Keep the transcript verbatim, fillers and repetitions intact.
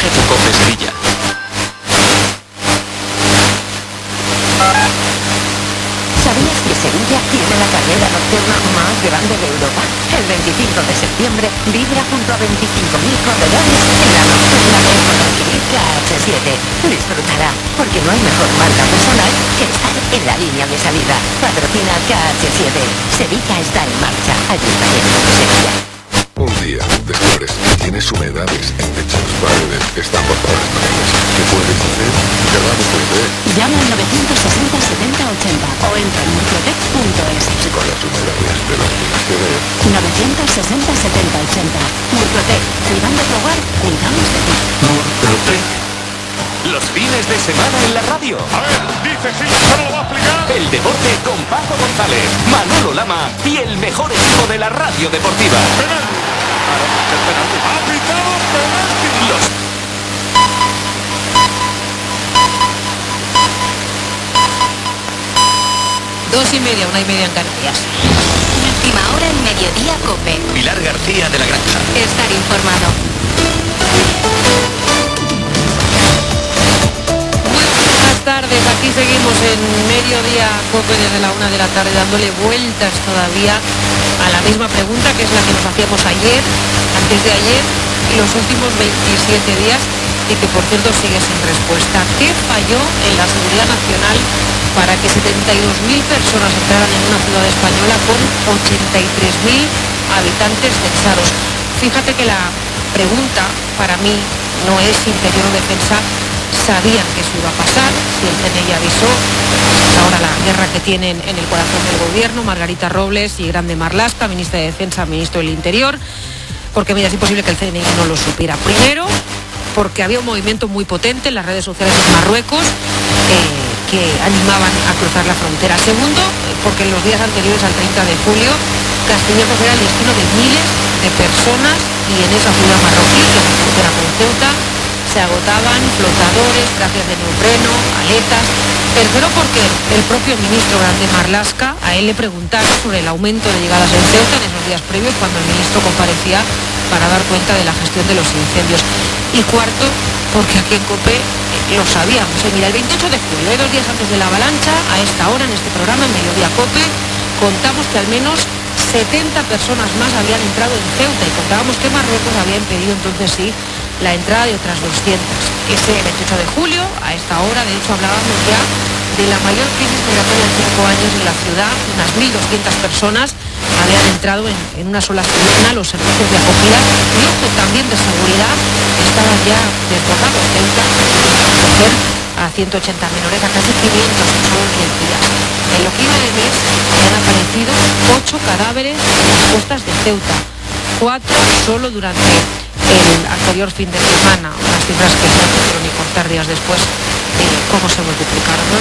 G T Cope Sevilla. ¿Sabías que Sevilla tiene la carrera nocturna más grande de Europa? El veinticinco de septiembre vibra junto a veinticinco mil corredores en la nocturna de Guadalquivir K H siete. Disfrutará, porque no hay mejor marca personal que estar en la línea de salida. Patrocina K H siete. Sevilla está en marcha. Ayuntamiento de Sevilla. Un día descubres que tienes humedades en techos, paredes, están por todas maneras. ¿Qué puedes hacer? Llamamos tu idea. Llama al novecientos sesenta setenta ochenta o entra en murprotec punto es. Si con las humedades te las tienes que ver. novecientos sesenta setenta ochenta. Murprotec. Cuidando tu hogar, cuidamos de ti. Murprotec. Los fines de semana en la radio. A ver, dice sí, ¿cómo lo va a explicar? El deporte con Paco González, Manolo Lama y el mejor equipo de la radio deportiva. Penalti. Ha pitado penalti. Los Dos y media, una y media en Canarias. Última hora en Mediodía Cope. Pilar García de la Granja. Estar informado. Buenas tardes, aquí seguimos en Mediodía Cope desde la una de la tarde dándole vueltas todavía a la misma pregunta que es la que nos hacíamos ayer, antes de ayer y los últimos veintisiete días y que por cierto sigue sin respuesta. ¿Qué falló en la seguridad nacional para que setenta y dos mil personas entraran en una ciudad española con ochenta y tres mil habitantes censados? Fíjate que la pregunta para mí no es Interior o Defensa. Sabían que eso iba a pasar, si el C N I avisó, pues ahora la guerra que tienen en el corazón del gobierno, Margarita Robles y Grande Marlaska, ministra de Defensa, ministro del Interior, porque mira, es imposible que el C N I no lo supiera. Primero, porque había un movimiento muy potente en las redes sociales de Marruecos eh, que animaban a cruzar la frontera. Segundo, porque en los días anteriores al treinta de julio, Castillejos era el destino de miles de personas y en esa ciudad marroquí, en la frontera con Ceuta, se agotaban flotadores, trajes de neopreno, aletas. Tercero, porque el propio ministro Grande Marlaska, a él le preguntaron sobre el aumento de llegadas en Ceuta en esos días previos cuando el ministro comparecía para dar cuenta de la gestión de los incendios. Y cuarto, porque aquí en COPE eh, lo sabíamos. Eh, mira, el veintiocho de julio, dos días antes de la avalancha, a esta hora en este programa, en Mediodía COPE, contamos que al menos setenta personas más habían entrado en Ceuta y contábamos que Marruecos había impedido entonces sí la entrada de otras doscientas. Ese veintiocho de julio, a esta hora, de hecho hablábamos ya de la mayor crisis migratoria en cinco años en la ciudad. Unas mil doscientas personas habían entrado en, en una sola semana. Los servicios de acogida y ojo, también de seguridad estaban ya desbordados. Ceuta acoger a ciento ochenta menores, a casi quinientos en solo diez días. En lo que iba de mes han aparecido ocho cadáveres en las costas de Ceuta, cuatro solo durante el anterior fin de semana, unas cifras que no pudieron ni contar días después de cómo se multiplicaron. No